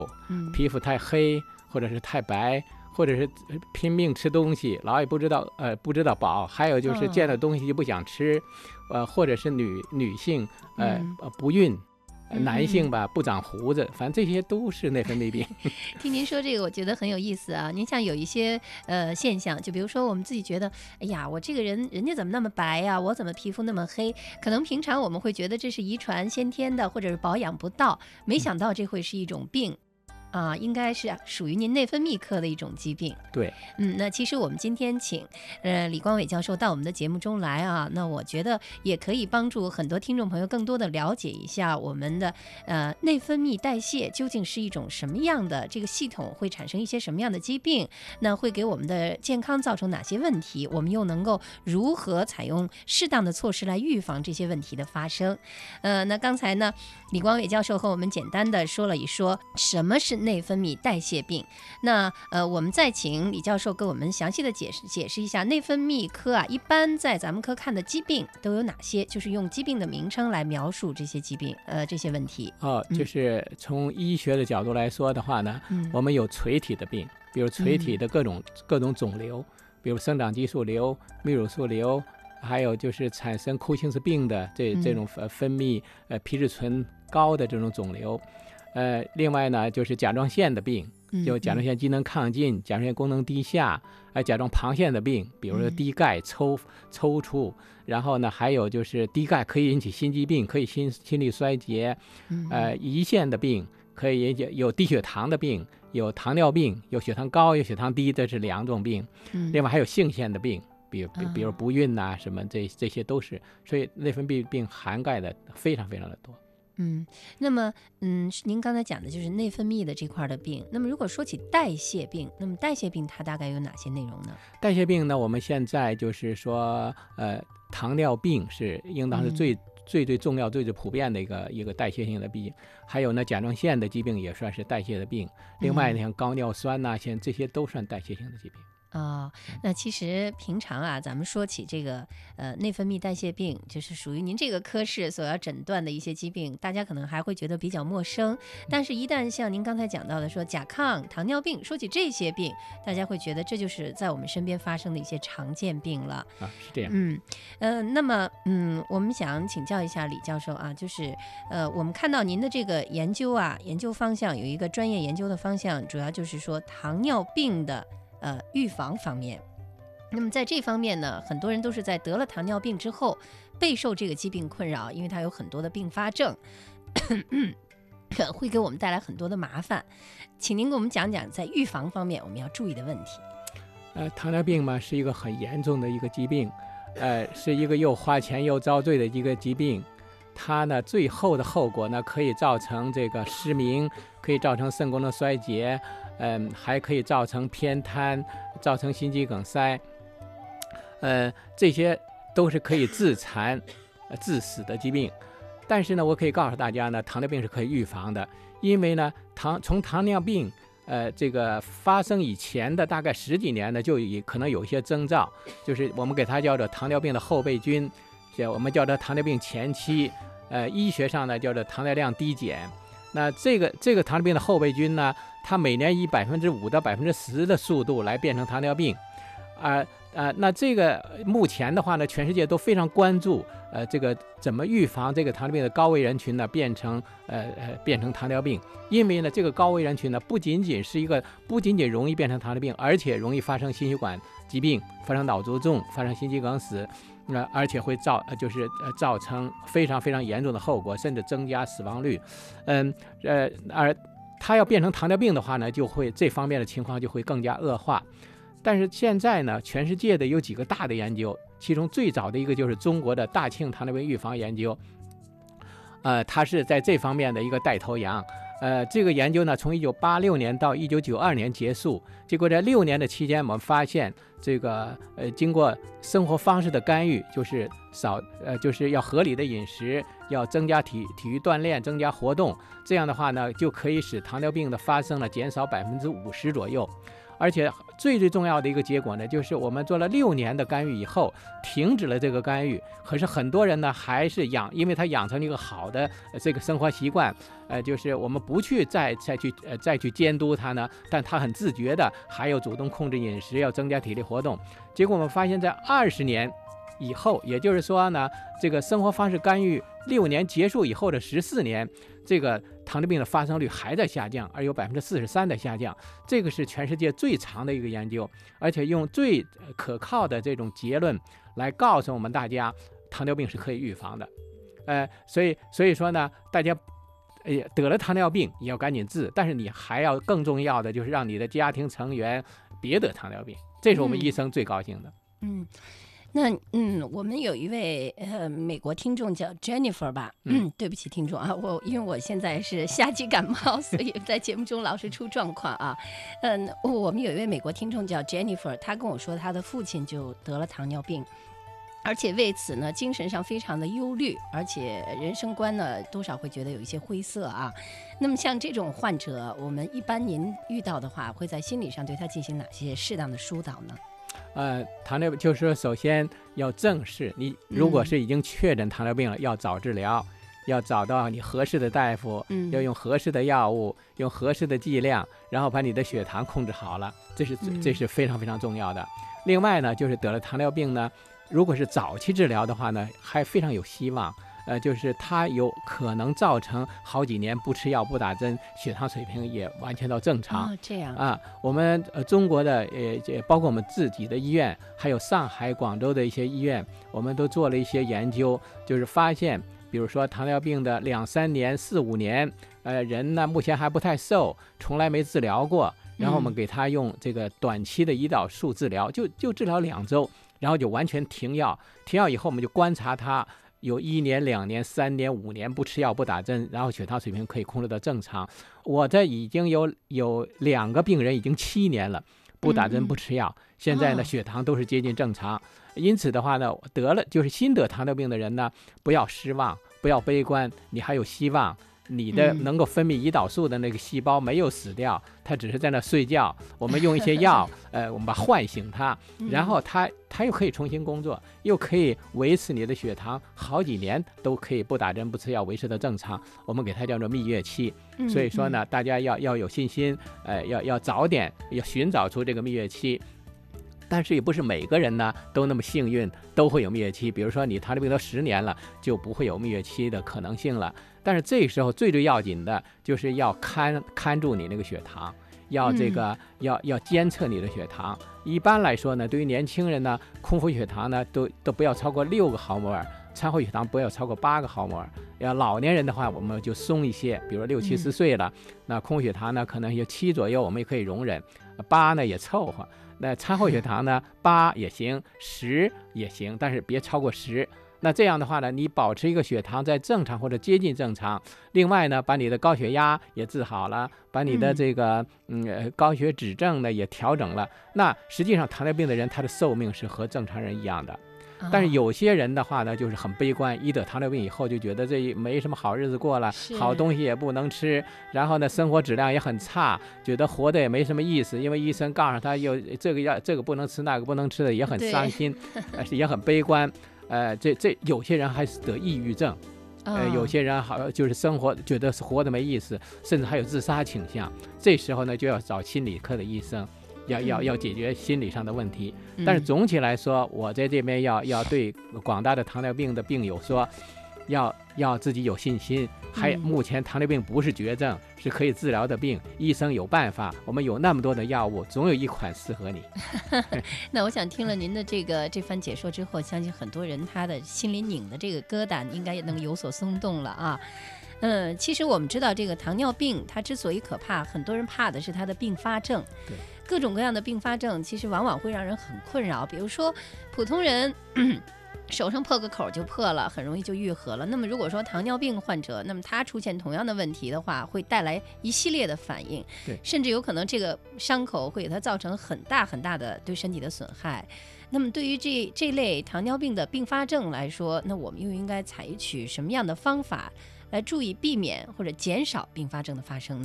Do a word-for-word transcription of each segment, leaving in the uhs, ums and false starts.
嗯， 皮肤太黑或者是太白，或者是拼命吃东西，老也不知道呃不知道饱，还有就是见到东西就不想吃，呃或者是女女性呃、 嗯、 不孕。 嗯男性吧不长胡子，反正这些都是内分泌病。 听您说这个，我觉得很有意思啊。您像有一些呃现象，就比如说我们自己觉得，哎呀，我这个人人家怎么那么白呀、啊，我怎么皮肤那么黑？可能平常我们会觉得这是遗传先天的，或者是保养不到，没想到这会是一种病。啊，应该是属于您内分泌科的一种疾病。 对， 嗯，那其实我们今天请呃李光伟教授到我们的节目中来啊，那我觉得也可以帮助很多听众朋友更多的了解一下我们的呃内分泌代谢究竟是一种什么样的这个系统，会产生一些什么样的疾病，那会给我们的健康造成哪些问题，我们又能够如何采用适当的措施来预防这些问题的发生。呃，那刚才呢，李光伟教授和我们简单的说了一说什么是内分泌代谢病。那呃，我们再请李教授给我们详细的解释解释一下内分泌科啊，一般在咱们科看的疾病都有哪些？就是用疾病的名称来描述这些疾病，呃，这些问题。 哦，就是从医学的角度来说的话呢， 嗯、 我们有垂体的病，比如垂体的各种、嗯、各种肿瘤，比如生长激素瘤、泌乳素瘤，还有就是产生库欣氏病的这这种分泌呃皮质醇高的这种肿瘤。呃，另外呢，就是甲状腺的病，就甲状腺机能亢进、嗯、甲状腺功能低下，呃，甲状旁腺的病，比如说低钙、抽抽搐，然后呢，还有就是低钙可以引起心肌病，可以心心力衰竭，呃，胰腺的病可以引起有低血糖的病，有糖尿病，有血糖高有血糖低，这是两种病。另外还有性腺的病，比如比如不孕呐、啊、什么这这些都是，所以内分泌病涵盖的非常非常的多。 嗯，那么，嗯，您刚才讲的就是内分泌的这块的病。那么，如果说起代谢病，那么代谢病它大概有哪些内容呢？ 代谢病呢，我们现在就是说，呃，糖尿病是应当是最、嗯、最最重要、最最普遍的一个一个代谢性的病。还有呢，甲状腺的疾病也算是代谢的病。另外，像高尿酸呐、啊，像这些都算代谢性的疾病。 哦，那其实平常啊，咱们说起这个呃内分泌代谢病，就是属于您这个科室所要诊断的一些疾病，大家可能还会觉得比较陌生。但是，一旦像您刚才讲到的说甲亢、糖尿病，说起这些病，大家会觉得这就是在我们身边发生的一些常见病了。 啊，是这样。 嗯，呃，那么嗯，我们想请教一下李教授啊，就是呃，我们看到您的这个研究啊，研究方向有一个专业研究的方向，主要就是说糖尿病的。呃，预防方面，那么在这方面呢，很多人都是在得了糖尿病之后，备受这个疾病困扰，因为它有很多的并发症，会给我们带来很多的麻烦。请您给我们讲讲，在预防方面我们要注意的问题。 呃，糖尿病嘛，是一个很严重的一个疾病，呃，是一个又花钱又遭罪的一个疾病。它呢，最后的后果呢，可以造成这个失明，可以造成肾功能衰竭，嗯、呃，还可以造成偏瘫，造成心肌梗塞，呃，这些都是可以致残、呃、致死的疾病。但是呢，我可以告诉大家呢，糖尿病是可以预防的，因为呢，糖从糖尿病呃这个发生以前的大概十几年呢，就有可能有一些征兆，就是我们给它叫做糖尿病的后备军。我们叫做糖尿病前期，呃，医学上呢叫做糖耐量低减。那这个这个糖尿病的后备军呢，它每年以百分之五到百分之十的速度来变成糖尿病，啊、呃、啊、呃，那这个目前的话呢，全世界都非常关注，呃，这个怎么预防这个糖尿病的高危人群呢变成呃呃变成糖尿病？因为呢，这个高危人群呢，不仅仅是一个不仅仅容易变成糖尿病，而且容易发生心血管疾病，发生脑卒中，发生心肌梗死。呃、而且会造就是呃造成非常非常严重的后果，甚至增加死亡率。嗯呃，而它要变成糖尿病的话呢，就会这方面的情况就会更加恶化。但是现在呢，全世界的有几个大的研究，其中最早的一个就是中国的大庆糖尿病预防研究，呃，它是在这方面的一个带头羊。呃，这个研究呢，从一九八六年到一九九二年结束。结果在六年的期间，我们发现这个呃，经过生活方式的干预，就是少呃，就是要合理的饮食，要增加体体育锻炼，增加活动，这样的话呢，就可以使糖尿病的发生呢减少百分之五十左右。 而且最最重要的一个结果呢，就是我们做了六年的干预以后，停止了这个干预。可是很多人呢，还是养，因为他养成了一个好的、呃、这个生活习惯，呃，就是我们不去再再去呃再去监督他呢，但他很自觉的，还有主动控制饮食，要增加体力活动。结果我们发现，在二十年以后，也就是说呢，这个生活方式干预六年结束以后的十四年，这个糖尿病的发生率还在下降，而有百分之四十三的下降。这个是全世界最长的一个研究，而且用最可靠的这种结论来告诉我们大家，糖尿病是可以预防的。呃，所以所以说呢，大家呃得了糖尿病也要赶紧治，但是你还要更重要的就是让你的家庭成员别得糖尿病，这是我们医生最高兴的。 嗯。那嗯，我们有一位呃美国听众叫 Jennifer 吧，嗯，对不起听众啊，我因为我现在是夏季感冒，所以在节目中老是出状况啊。嗯，我们有一位美国听众叫 Jennifer， 她跟我说她的父亲就得了糖尿病，而且为此呢精神上非常的忧虑，而且人生观呢多少会觉得有一些灰色啊。那么像这种患者，我们一般您遇到的话，会在心理上对他进行哪些适当的疏导呢？ 呃，糖尿病就是说，首先要正视你，如果是已经确诊糖尿病了，嗯、要早治疗，要找到你合适的大夫，嗯、要用合适的药物，用合适的剂量，然后把你的血糖控制好了，这是这是非常非常重要的。嗯、另外呢，就是得了糖尿病呢，如果是早期治疗的话呢，还非常有希望。呃，就是它有可能造成好几年不吃药不打针，血糖水平也完全到正常。 哦，这样啊，我们呃中国的呃，包括我们自己的医院，还有上海、广州的一些医院，我们都做了一些研究，就是发现，比如说糖尿病的两三年、四五年，呃，人呢目前还不太瘦，从来没治疗过，然后我们给他用这个短期的胰岛素治疗，就就治疗两周，然后就完全停药，停药以后我们就观察他。有一年、两年、三年、五年不吃药不打针，然后血糖水平可以控制到正常。我这已经有有两个病人已经七年了，不打针不吃药，嗯、现在呢、哦、血糖都是接近正常。因此的话呢，得了就是新得糖尿病的人呢，不要失望，不要悲观，你还有希望。你的能够分泌胰岛素的那个细胞没有死掉，它只是在那睡觉。我们用一些药，呃，我们把它唤醒它，然后它它又可以重新工作，又可以维持你的血糖好几年都可以不打针不吃药维持的正常。我们给它叫做蜜月期。所以说呢，大家要要有信心，呃，要要早点要寻找出这个蜜月期。但是也不是每个人呢都那么幸运，都会有蜜月期。比如说你糖尿病都十年了，就不会有蜜月期的可能性了。但是这时候最最要紧的就是要看看住你那个血糖，要这个、嗯、要要监测你的血糖。一般来说呢，对于年轻人呢，空腹血糖呢都都不要超过六个毫摩尔，餐后血糖不要超过八个毫摩尔。要老年人的话，我们就松一些，比如说六七十岁了，嗯、那空腹血糖呢可能有七左右，我们也可以容忍，八呢也凑合。那餐后血糖呢，八也行，十也行，但是别超过十。那这样的话呢，你保持一个血糖在正常或者接近正常。另外呢，把你的高血压也治好了，把你的这个嗯高血脂症呢也调整了。那实际上糖尿病的人他的寿命是和正常人一样的。但是有些人的话呢，就是很悲观，一得糖尿病以后就觉得这没什么好日子过了，好东西也不能吃，然后呢生活质量也很差，觉得活得也没什么意思，因为医生告诉他有这个要这个不能吃那个不能吃的，也很伤心，呃也很悲观。呃，这这有些人还是得抑郁症。呃，有些人好就是生活觉得是活得没意思，甚至还有自杀倾向。这时候呢，就要找心理科的医生。要要要解决心理上的问题，但是总体来说，我在这边要要对广大的糖尿病的病友说，要要自己有信心。还目前糖尿病不是绝症，是可以治疗的病，医生有办法，我们有那么多的药物，总有一款适合你。 那我想听了您的这个这番解说之后，相信很多人他的心里拧的这个疙瘩应该也能有所松动了啊。嗯，其实我们知道这个糖尿病它之所以可怕，很多人怕的是它的并发症。 对， 各种各样的并发症其实往往会让人很困扰。比如说普通人手上破个口就破了，很容易就愈合了。那么如果说糖尿病患者，那么他出现同样的问题的话，会带来一系列的反应， 对， 甚至有可能这个伤口会给他造成很大很大的对身体的损害。那么对于这这类糖尿病的并发症来说，那我们又应该采取什么样的方法来注意避免或者减少并发症的发生呢？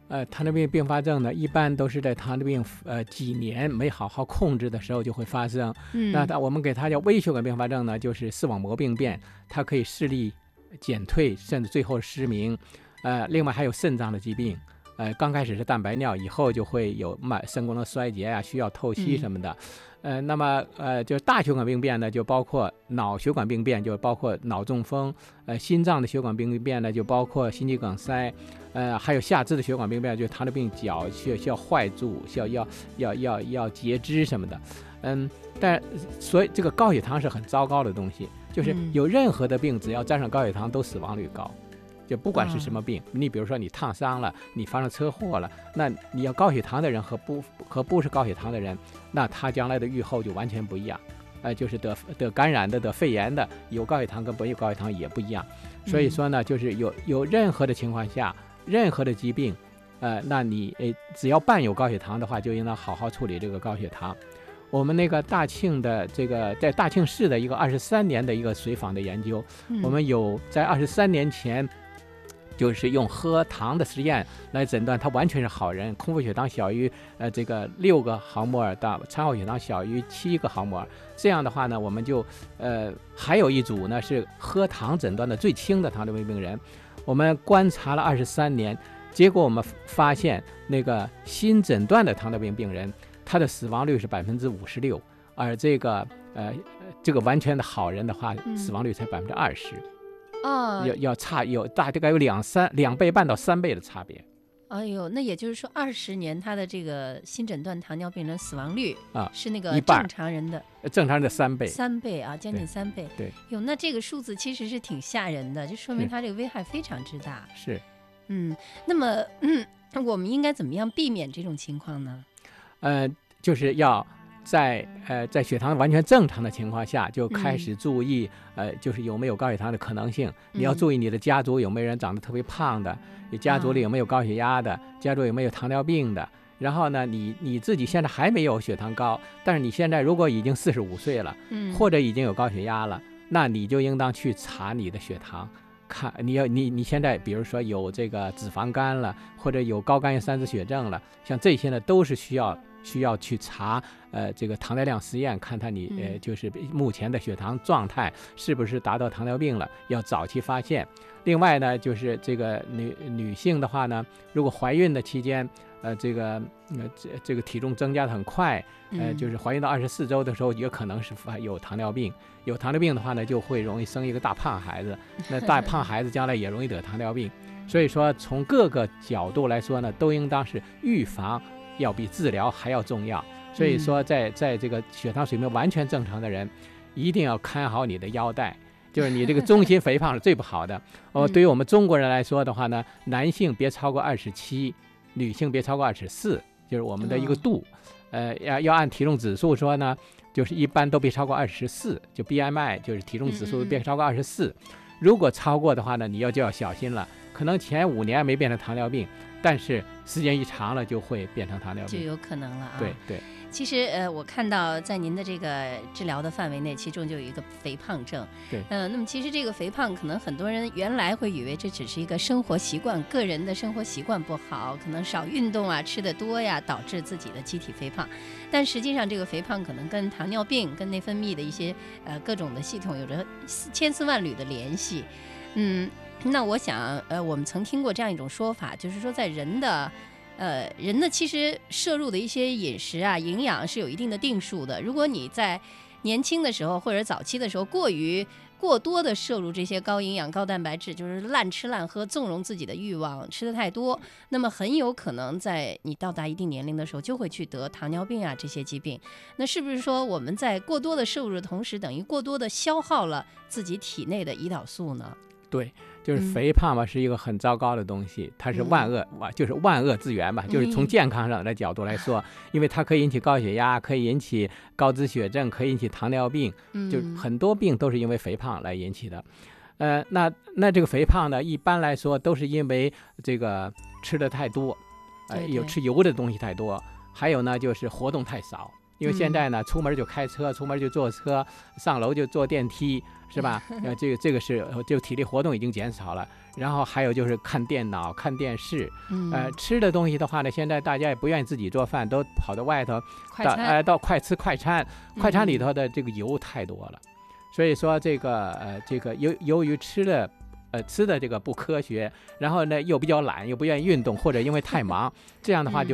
呃，糖尿病并发症呢，一般都是在糖尿病呃几年没好好控制的时候就会发生。 嗯， 那它我们给它叫微血管并发症呢，就是视网膜病变，它可以视力减退，甚至最后失明。呃，另外还有肾脏的疾病，呃，刚开始是蛋白尿，以后就会有慢肾功能衰竭啊，需要透析什么的。嗯、呃，那么呃，就是大血管病变呢，就包括脑血管病变，就包括脑中风。呃，心脏的血管病变呢，就包括心肌梗塞。呃，还有下肢的血管病变，就是糖尿病脚需要需要坏注，需要要要要要截肢什么的。嗯，但所以这个高血糖是很糟糕的东西，就是有任何的病，只要沾上高血糖，都死亡率高。就不管是什么病，嗯、你比如说你烫伤了，你发生车祸了，那你要高血糖的人和不和不是高血糖的人，那他将来的预后就完全不一样。呃，就是得得感染的、得肺炎的，有高血糖跟没有高血糖也不一样。所以说呢，就是有有任何的情况下，任何的疾病，呃，那你呃只要伴有高血糖的话，就应当好好处理这个高血糖。我们那个大庆的这个在大庆市的一个二十三年的一个随访的研究，嗯、我们有在二十三年前。就是用喝糖的实验来诊断他完全是好人，空腹血糖小于呃这个六个毫摩尔的，餐后血糖小于七个毫摩尔。这样的话呢，我们就呃还有一组呢是喝糖诊断的最轻的糖尿病病人，我们观察了二十三年，结果我们发现那个新诊断的糖尿病病人，他的死亡率是百分之五十六，而这个呃这个完全的好人的话，死亡率才百分之二十。 哦， 要要差有大概有两三两倍半到三倍的差别。 哎呦，那也就是说，二十年他的这个新诊断糖尿病人死亡率啊是那个正常人的正常人的三倍， 三倍啊，将近三倍。 对， 哟，那这个数字其实是挺吓人的，就说明它这个危害非常之大。 是， 嗯，那么嗯，我们应该怎么样避免这种情况呢？ 呃，就是要。在呃，在血糖完全正常的情况下，就开始注意、嗯、呃，就是有没有高血糖的可能性。你要注意你的家族有没有人长得特别胖的，你家族里有没有高血压的，家族有没有糖尿病的。然后呢，你你自己现在还没有血糖高，但是你现在如果已经四十五岁了，嗯，或者已经有高血压了，那你就应当去查你的血糖。看你要你你现在比如说有这个脂肪肝了，或者有高干性三脂血症了，像这些呢都是需要需要去查呃这个糖耐量实验，看看你呃就是目前的血糖状态是不是达到糖尿病了，要早期发现。另外呢，就是这个女女性的话呢，如果怀孕的期间呃这个呃这这个体重增加的很快，呃就是怀孕到二十四周的时候，也可能是有糖尿病。有糖尿病的话呢，就会容易生一个大胖孩子，那大胖孩子将来也容易得糖尿病。所以说，从各个角度来说呢，都应当是预防要比治疗还要重要。所以说在，在在这个血糖水平完全正常的人，一定要看好你的腰带，就是你这个中心肥胖是最不好的。哦，对于我们中国人来说的话呢，男性别超过二十七，女性别超过二十四，就是我们的一个度。呃，要要按体重指数说呢。就是一般都别超过二十四，就 B M I 就是体重指数别超过二十四。如果超过的话呢，你要就要小心了。可能前五年没变成糖尿病，但是时间一长了就会变成糖尿病， 就有可能了啊。 对对。 其实呃，我看到在您的这个治疗的范围内，其中就有一个肥胖症。 对。 嗯、呃，那么其实这个肥胖，可能很多人原来会以为这只是一个生活习惯，个人的生活习惯不好，可能少运动啊，吃得多呀，导致自己的机体肥胖。但实际上，这个肥胖可能跟糖尿病、跟内分泌的一些呃各种的系统有着千丝万缕的联系。嗯，那我想呃，我们曾听过这样一种说法，就是说在人的。呃，人呢其实摄入的一些饮食啊、营养是有一定的定数的。如果你在年轻的时候或者早期的时候过于过多的摄入这些高营养、高蛋白质，就是滥吃滥喝，纵容自己的欲望，吃的太多，那么很有可能在你到达一定年龄的时候，就会去得糖尿病啊这些疾病。那是不是说我们在过多的摄入的同时，等于过多的消耗了自己体内的胰岛素呢？ 对。就是肥胖嘛，是一个很糟糕的东西，它是万恶，嗯、就是万恶之源吧。就是从健康上的角度来说，嗯、因为它可以引起高血压，可以引起高脂血症，可以引起糖尿病，嗯、就很多病都是因为肥胖来引起的。呃，那那这个肥胖呢，一般来说都是因为这个吃的太多，呃，有吃油的东西太多，还有呢就是活动太少。 因为现在呢，出门就开车，出门就坐车，上楼就坐电梯，是吧？呃，这个这个是就体力活动已经减少了。然后还有就是看电脑、看电视，呃，吃的东西的话呢，现在大家也不愿意自己做饭，都跑到外头，到呃到快吃快餐，快餐里头的这个油太多了，所以说这个呃这个由由于吃的。呃，吃的这个不科学，然后呢又比较懒，又不愿意运动，或者因为太忙，这样的话就